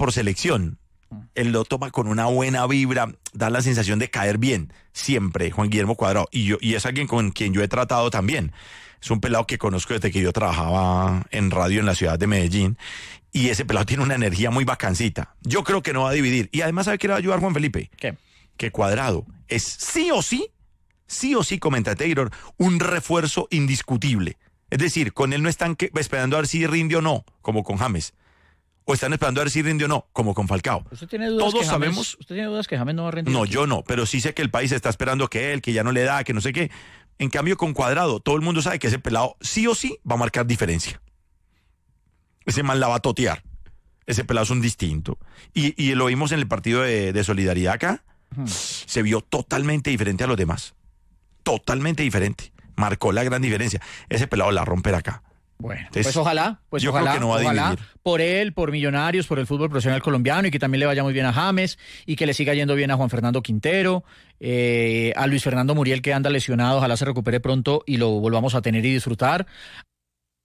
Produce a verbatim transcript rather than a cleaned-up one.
por selección. Él lo toma con una buena vibra, da la sensación de caer bien, siempre, Juan Guillermo Cuadrado. Y, yo, y es alguien con quien yo he tratado también. Es un pelado que conozco desde que yo trabajaba en radio en la ciudad de Medellín. Y ese pelado tiene una energía muy bacancita. Yo creo que no va a dividir. Y además, ¿sabe qué le va a ayudar Juan Felipe? ¿Qué? Que Cuadrado es sí o sí, sí o sí, comenta Taylor, un refuerzo indiscutible. Es decir, con él no están que, esperando a ver si rinde o no, como con James. O están esperando a ver si rinde o no, como con Falcao. ¿Usted tiene dudas Todos que James, sabemos. ¿Usted tiene dudas que James no va a rendir? No, aquí? yo no, pero sí sé que el país está esperando que él, que ya no le da, que no sé qué. En cambio, con Cuadrado, todo el mundo sabe que ese pelado sí o sí va a marcar diferencia. Ese man la va a totear. Ese pelado es un distinto. Y, y lo vimos en el partido de, de Solidaridad acá. Uh-huh. Se vio totalmente diferente a los demás. Totalmente diferente. Marcó la gran diferencia. Ese pelado la rompe acá. Bueno, entonces, pues ojalá, pues yo ojalá, creo que no va a ojalá dividir. Por él, por Millonarios, por el fútbol profesional colombiano y que también le vaya muy bien a James y que le siga yendo bien a Juan Fernando Quintero, eh, a Luis Fernando Muriel que anda lesionado, ojalá se recupere pronto y lo volvamos a tener y disfrutar.